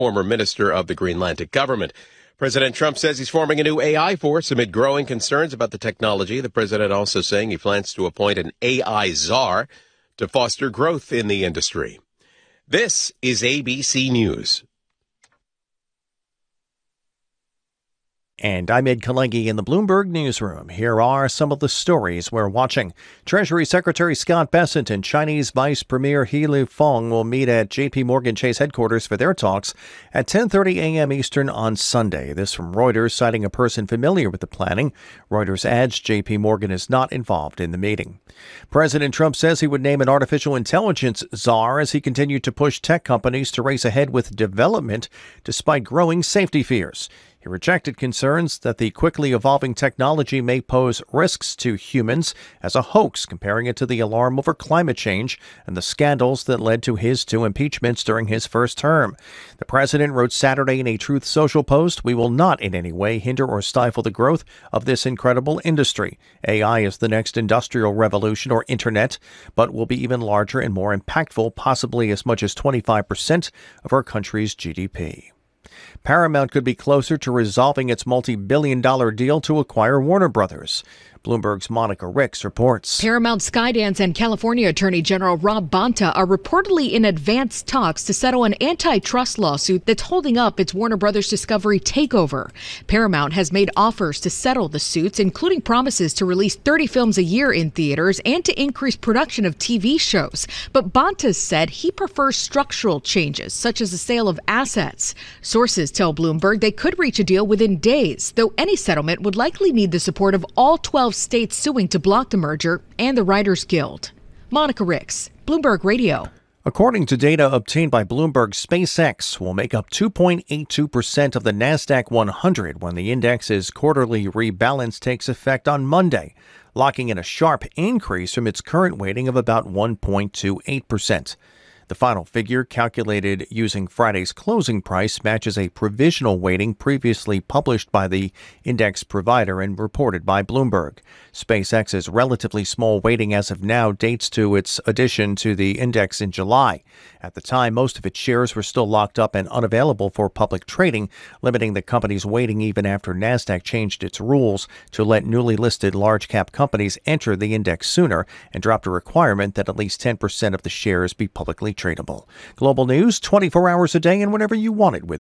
former minister of the Greenlandic government. President Trump says he's forming a new AI force amid growing concerns about the technology. The president also saying he plans to appoint an AI czar to foster growth in the industry. This is ABC News. And I'm Ed Kalegi in the Bloomberg Newsroom. Here are some of the stories we're watching. Treasury Secretary Scott Bessent and Chinese Vice Premier He Lifeng will meet at J.P. Morgan Chase headquarters for their talks at 10:30 a.m. Eastern on Sunday. This from Reuters, citing a person familiar with the planning. Reuters adds J.P. Morgan is not involved in the meeting. President Trump says he would name an artificial intelligence czar as he continued to push tech companies to race ahead with development despite growing safety fears. He rejected concerns that the quickly evolving technology may pose risks to humans as a hoax, comparing it to the alarm over climate change and the scandals that led to his 2 impeachments during his first term. The president wrote Saturday in a Truth Social post, "We will not in any way hinder or stifle the growth of this incredible industry. AI is the next industrial revolution or internet, but will be even larger and more impactful, possibly as much as 25% of our country's GDP." Paramount could be closer to resolving its multi-billion-dollar deal to acquire Warner Brothers. Bloomberg's Monica Ricks reports. Paramount, Skydance, and California Attorney General Rob Bonta are reportedly in advanced talks to settle an antitrust lawsuit that's holding up its Warner Brothers Discovery takeover. Paramount has made offers to settle the suits, including promises to release 30 films a year in theaters and to increase production of TV shows. But Bonta said he prefers structural changes, such as the sale of assets. Sources tell Bloomberg they could reach a deal within days, though any settlement would likely need the support of all 12 states suing to block the merger and the Writers Guild. Monica Ricks, Bloomberg Radio. According to data obtained by Bloomberg, SpaceX will make up 2.82% of the NASDAQ 100 when the index's quarterly rebalance takes effect on Monday, locking in a sharp increase from its current weighting of about 1.28%. The final figure, calculated using Friday's closing price, matches a provisional weighting previously published by the index provider and reported by Bloomberg. SpaceX's relatively small weighting as of now dates to its addition to the index in July. At the time, most of its shares were still locked up and unavailable for public trading, limiting the company's weighting even after NASDAQ changed its rules to let newly listed large-cap companies enter the index sooner and dropped a requirement that at least 10% of the shares be publicly tradable. Global news 24 hours a day and whenever you want it with